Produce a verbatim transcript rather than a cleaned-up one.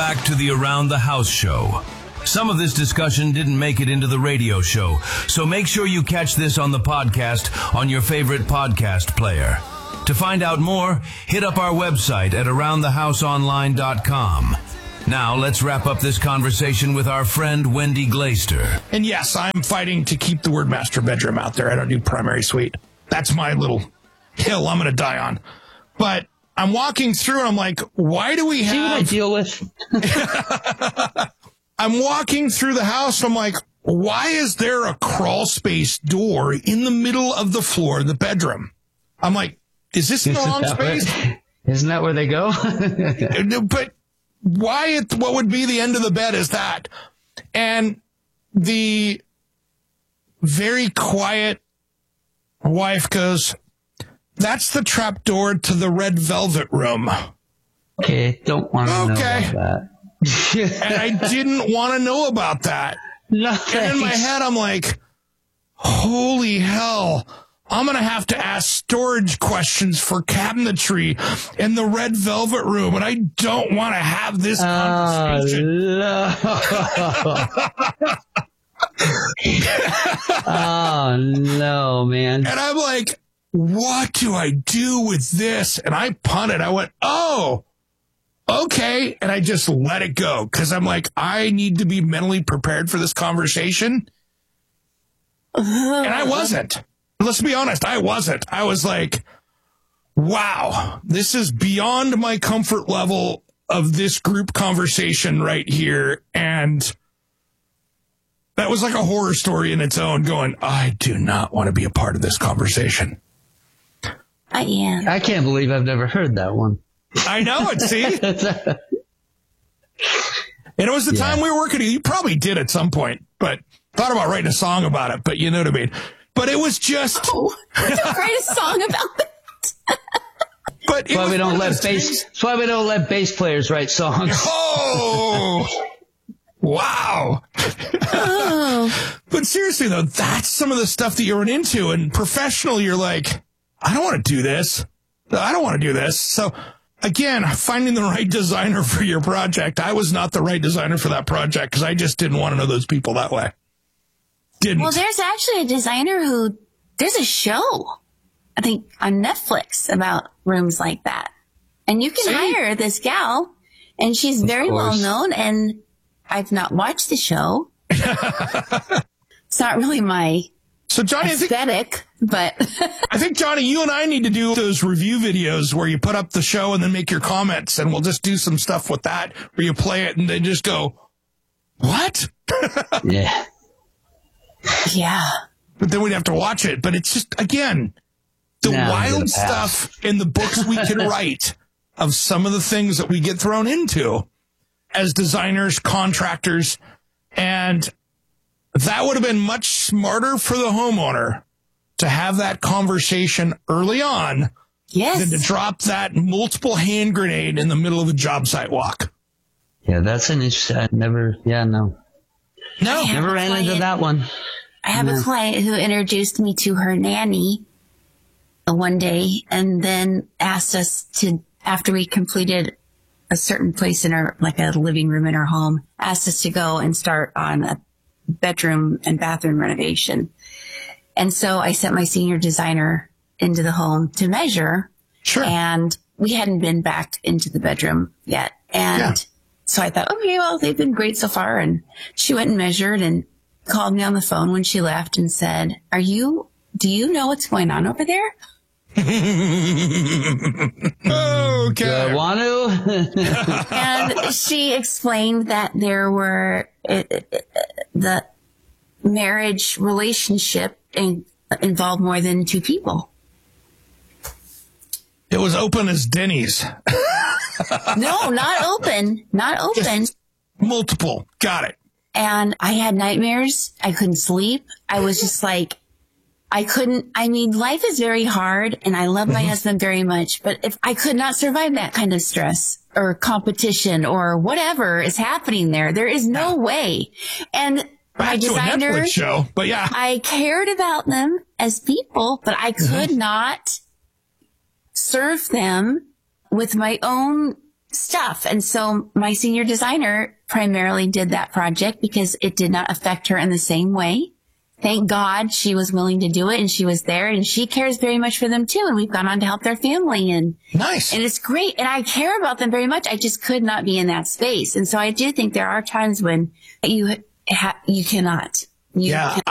Back to the Around the House show. Some of this discussion didn't make it into the radio show, so make sure you catch this on the podcast on your favorite podcast player. To find out more, hit up our website at around the house online dot com. Now, let's wrap up this conversation with our friend Wendy Glaister. And yes, I'm fighting to keep the word master bedroom out there. I don't do primary suite. That's my little hill I'm going to die on. But I'm walking through and I'm like, why do we have... See what I deal with? I'm walking through the house. I'm like, why is there a crawl space door in the middle of the floor of the bedroom? I'm like, is this the wrong space? Where, isn't that where they go? But why, at, what would be the end of the bed is that? And the very quiet wife goes, that's the trap door to the red velvet room. Okay, don't want to okay. know about that. And I didn't want to know about that. No, and in my head, I'm like, holy hell, I'm going to have to ask storage questions for cabinetry in the red velvet room, and I don't want to have this conversation. Oh, no. Oh, no, man. And I'm like, what do I do with this? And I punted. I went, oh, okay. And I just let it go because I'm like, I need to be mentally prepared for this conversation. And I wasn't. Let's be honest. I wasn't. I was like, wow, this is beyond my comfort level of this group conversation right here. And that was like a horror story in its own going, I do not want to be a part of this conversation. I am. I can't believe I've never heard that one. I know it, see? And it was the yeah. time we were working. You probably did at some point, but thought about writing a song about it, but you know what I mean? But it was just... Oh, don't write a song about that. But that's why we don't let bass. That's why we don't let bass players write songs. Oh, wow! Oh. But seriously though, that's some of the stuff that you run into. And professional, you're like, I don't want to do this. I don't want to do this. So again, finding the right designer for your project. I was not the right designer for that project because I just didn't want to know those people that way. Didn't. Well, there's actually a designer who there's a show. I think on Netflix about rooms like that. And you can See? hire this gal, and she's very well known, and I've not watched the show. It's not really my so Johnny, aesthetic, I think, but... I think, Johnny, you and I need to do those review videos where you put up the show and then make your comments, and we'll just do some stuff with that, where you play it and then just go, what? Yeah. Yeah. But then we'd have to watch it. But it's just, again... The now wild stuff in the books we can write of some of the things that we get thrown into as designers, contractors, and that would have been much smarter for the homeowner to have that conversation early on yes. than to drop that multiple hand grenade in the middle of a job site walk. Yeah, that's an issue. I never, yeah, no. No. Never ran into that one. I have no. a client who introduced me to her nanny one day and then asked us to, after we completed a certain place in our, like a living room in our home, asked us to go and start on a bedroom and bathroom renovation. And so I sent my senior designer into the home to measure. Sure. And we hadn't been back into the bedroom yet. And yeah. so I thought, okay, well, they've been great so far. And she went and measured and called me on the phone when she left and said, are you, do you know what's going on over there? Okay. Do I want to? And she explained that there were it, it, the marriage relationship in, involved more than two people. It was open as Denny's. No, not open, not open. Just multiple. Got it. And I had nightmares. I couldn't sleep. I was just like, I couldn't, I mean, life is very hard and I love my mm-hmm. husband very much, but if I could not survive that kind of stress or competition or whatever is happening there, there is no yeah. way. And Back my designer, to a Netflix show, but yeah, I cared about them as people, but I could mm-hmm. not serve them with my own stuff. And so my senior designer primarily did that project because it did not affect her in the same way. Thank God she was willing to do it and she was there and she cares very much for them too. And we've gone on to help their family and Nice. And it's great. And I care about them very much. I just could not be in that space. And so I do think there are times when you, ha- you cannot. You Yeah. can-